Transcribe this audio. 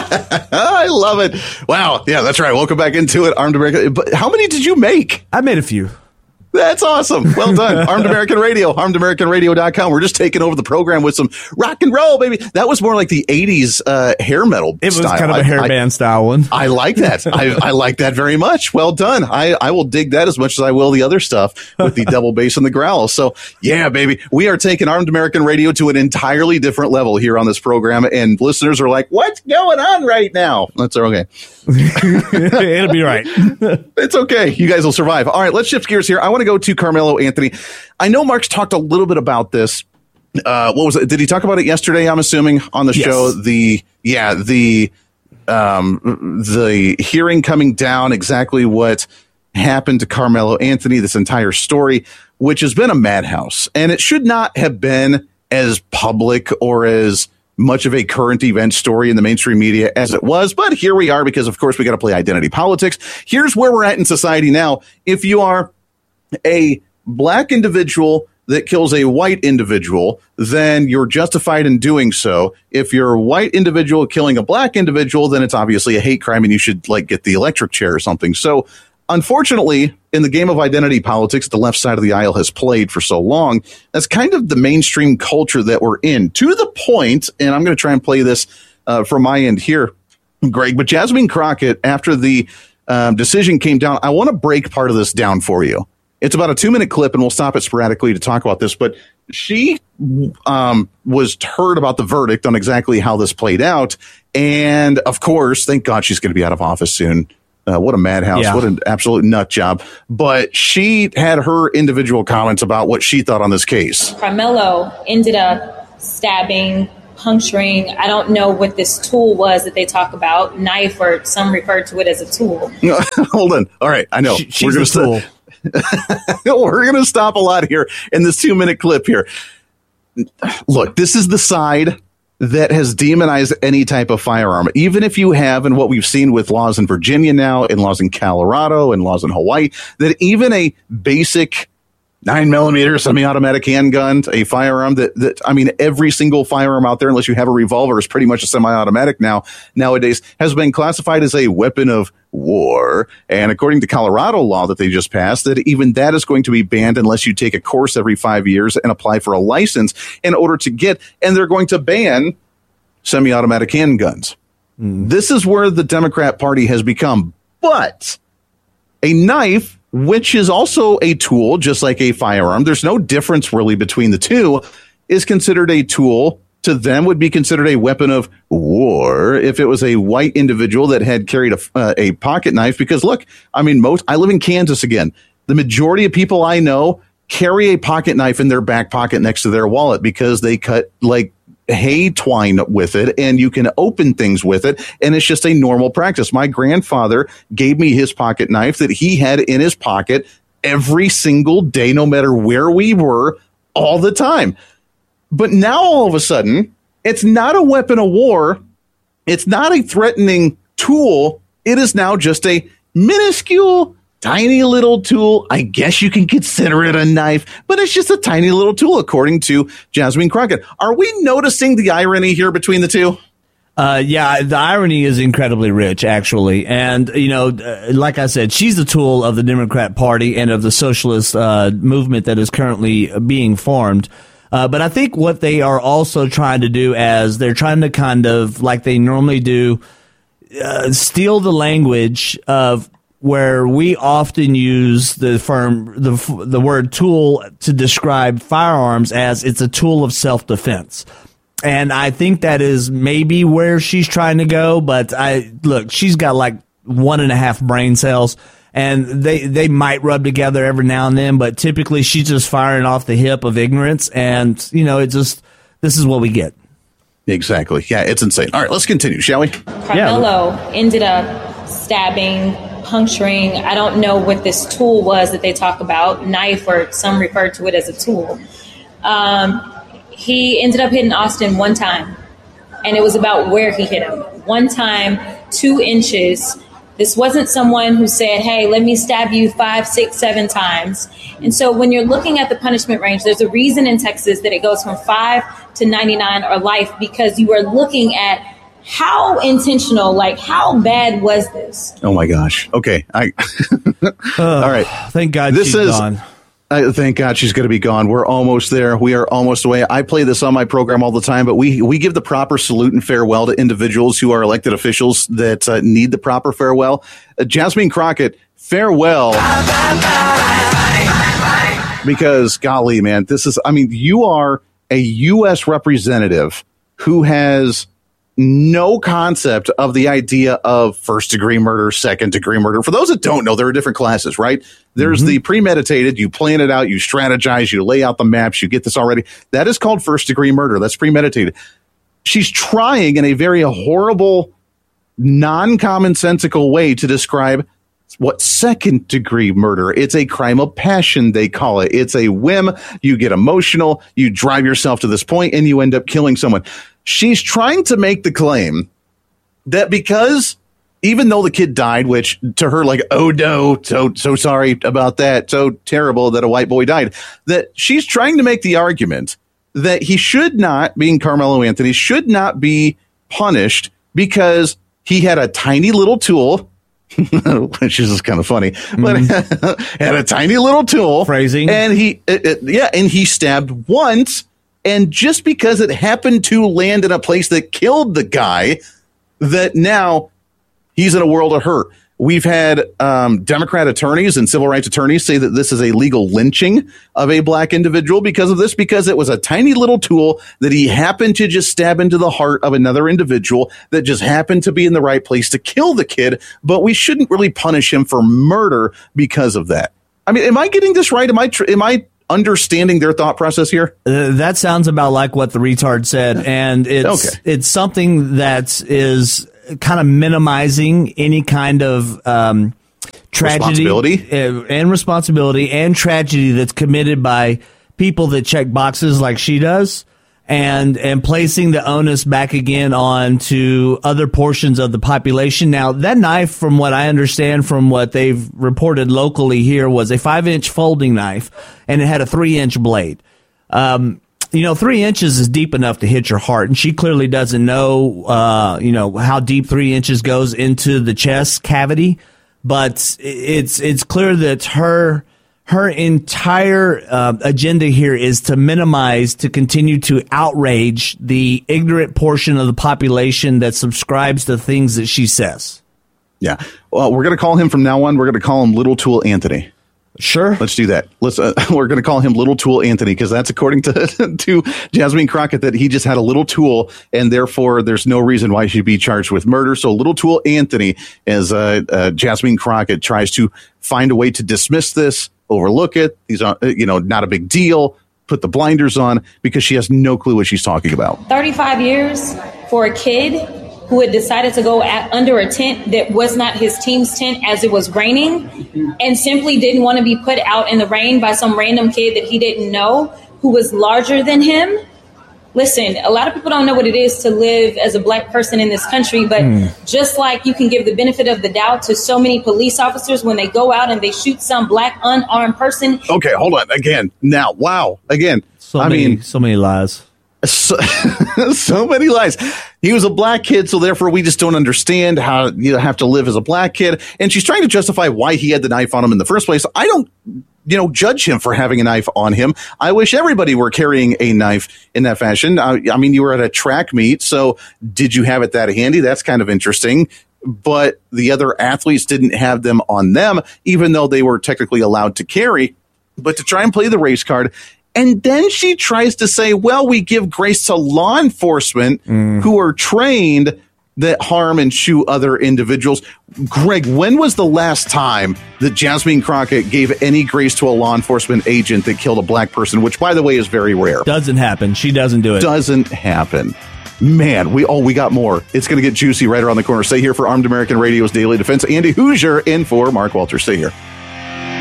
I love it. Wow. Yeah, that's right. Welcome back into it, Armed American. But how many did you make? I made a few. That's awesome. Well done. Armed American Radio, armedamericanradio.com. We're just taking over the program with some rock and roll, baby. That was more like the 80s hair metal It was style. kind of a hairband style one. I like that. I like that very much. Well done. I will dig that as much as I will the other stuff with the double bass and the growl. So, yeah, baby, we are taking Armed American Radio to an entirely different level here on this program. And listeners are like, what's going on right now? That's okay. It'll be right. It's okay. You guys will survive. All right, let's shift gears here. I want to go to Carmelo Anthony. I know Mark's talked a little bit about this. What was it? Did he talk about it yesterday? I'm assuming on the show. The hearing coming down, exactly what happened to Carmelo Anthony, this entire story, which has been a madhouse, and it should not have been as public or as much of a current event story in the mainstream media as it was. But here we are, because of course we got to play identity politics. Here's where we're at in society now. If you are a black individual that kills a white individual, then you're justified in doing so. If you're a white individual killing a black individual, then it's obviously a hate crime and you should get the electric chair or something. So unfortunately, in the game of identity politics, the left side of the aisle has played for so long. That's kind of the mainstream culture that we're in, to the point, and I'm going to try and play this from my end here, Greg, but Jasmine Crockett, after the decision came down, I want to break part of this down for you. It's about a 2-minute clip, and we'll stop it sporadically to talk about this, but she was heard about the verdict on exactly how this played out, and of course, thank God she's going to be out of office soon. What a madhouse. Yeah. What an absolute nut job. But she had her individual comments about what she thought on this case. Carmelo ended up stabbing, puncturing. I don't know what this tool was that they talk about, knife, or some refer to it as a tool. Hold on. All right. I know. She's a tool. We're going to stop a lot here in this 2-minute clip here. Look, this is the side that has demonized any type of firearm, even if you have, and what we've seen with laws in Virginia now, and laws in Colorado, and laws in Hawaii, that even a basic 9mm semi-automatic handgun, a firearm that I mean, every single firearm out there, unless you have a revolver, is pretty much a semi-automatic nowadays, has been classified as a weapon of war. And according to Colorado law that they just passed, that even that is going to be banned unless you take a course every 5 years and apply for a license in order to get, and they're going to ban semi-automatic handguns. This is where the Democrat Party has become. But a knife, which is also a tool, just like a firearm, there's no difference really between the two, is considered a tool. To them would be considered a weapon of war if it was a white individual that had carried a pocket knife. Because look, I mean, I live in Kansas again. The majority of people I know carry a pocket knife in their back pocket next to their wallet because they cut hay twine with it, and you can open things with it, and it's just a normal practice. My grandfather gave me his pocket knife that he had in his pocket every single day, no matter where we were, all the time. But now all of a sudden, it's not a weapon of war. It's not a threatening tool. It is now just a minuscule, tiny little tool. I guess you can consider it a knife, but it's just a tiny little tool, according to Jasmine Crockett. Are we noticing the irony here between the two? Yeah, the irony is incredibly rich, actually. And, like I said, she's the tool of the Democrat Party and of the socialist movement that is currently being formed. But I think what they are also trying to do, as they're trying to kind of, like they normally do, steal the language of where we often use the word tool to describe firearms as it's a tool of self-defense. And I think that is maybe where she's trying to go. But she's got like 1.5 brain cells. And they might rub together every now and then, but typically she's just firing off the hip of ignorance. And, this is what we get. Exactly. Yeah, it's insane. All right, let's continue, shall we? Carmelo ended up stabbing, puncturing. I don't know what this tool was that they talk about, knife, or some refer to it as a tool. He ended up hitting Austin one time, and it was about where he hit him. One time, 2 inches. This wasn't someone who said, hey, let me stab you 5, 6, 7 times. And so when you're looking at the punishment range, there's a reason in Texas that it goes from 5 to 99 or life, because you are looking at how intentional, like how bad was this? Oh my gosh. Okay. All right. Thank God she's gone. Thank God she's going to be gone. We're almost there. We are almost away. I play this on my program all the time, but we give the proper salute and farewell to individuals who are elected officials that need the proper farewell. Jasmine Crockett, farewell. Because golly, man, you are a U.S. representative who has no concept of the idea of first-degree murder, second-degree murder. For those that don't know, there are different classes, right? There's the premeditated, you plan it out, you strategize, you lay out the maps, you get this already. That is called first-degree murder. That's premeditated. She's trying in a very horrible, non-commonsensical way to describe what second-degree murder. It's a crime of passion, they call it. It's a whim. You get emotional, you drive yourself to this point, and you end up killing someone. She's trying to make the claim that because even though the kid died, which to her, like, oh no, so sorry about that, so terrible that a white boy died, that she's trying to make the argument that he should not, being Carmelo Anthony, should not be punished because he had a tiny little tool, which is kind of funny, but had a tiny little tool. Phrasing. And he stabbed once. And just because it happened to land in a place that killed the guy, that now he's in a world of hurt. We've had Democrat attorneys and civil rights attorneys say that this is a legal lynching of a black individual because of this, because it was a tiny little tool that he happened to just stab into the heart of another individual that just happened to be in the right place to kill the kid. But we shouldn't really punish him for murder because of that. I mean, am I getting this right? Am I understanding their thought process here? That sounds about like what the retard said. And it's something that is kind of minimizing any kind of tragedy responsibility and tragedy that's committed by people that check boxes like she does, and placing the onus back again on to other portions of the population. Now, that knife, from what I understand from what they've reported locally here, was a 5-inch folding knife, and it had a 3-inch blade. 3 inches is deep enough to hit your heart, and she clearly doesn't know, how deep 3 inches goes into the chest cavity. But it's clear that her entire agenda here is to minimize, to continue to outrage the ignorant portion of the population that subscribes to things that she says. Yeah. Well, we're going to call him from now on. We're going to call him Little Tool Anthony. Sure. Let's do that. We're going to call him Little Tool Anthony because that's according to Jasmine Crockett, that he just had a little tool and therefore there's no reason why he should be charged with murder. So Little Tool Anthony, as Jasmine Crockett tries to find a way to dismiss this, overlook it. These are, not a big deal. Put the blinders on because she has no clue what she's talking about. 35 years for a kid who had decided to go under a tent that was not his team's tent as it was raining, and simply didn't want to be put out in the rain by some random kid that he didn't know who was larger than him. Listen, a lot of people don't know what it is to live as a black person in this country, but just like you can give the benefit of the doubt to so many police officers when they go out and they shoot some black unarmed person. Okay, hold on. Again. Now, wow. Again. So many lies. So many lies. He was a black kid, so therefore we just don't understand how you have to live as a black kid. And she's trying to justify why he had the knife on him in the first place. I don't, judge him for having a knife on him. I wish everybody were carrying a knife in that fashion. I mean, you were at a track meet, so did you have it that handy? That's kind of interesting. But the other athletes didn't have them on them, even though they were technically allowed to carry. But to try and play the race card. And then she tries to say, well, we give grace to law enforcement who are trained that harm and shoot other individuals. Greg, when was the last time that Jasmine Crockett gave any grace to a law enforcement agent that killed a black person, which, by the way, is very rare? Doesn't happen. She doesn't do it. Doesn't happen. Man, we got more. It's going to get juicy right around the corner. Stay here for Armed American Radio's Daily Defense. Andy Hoosier in for Mark Walters. Stay here.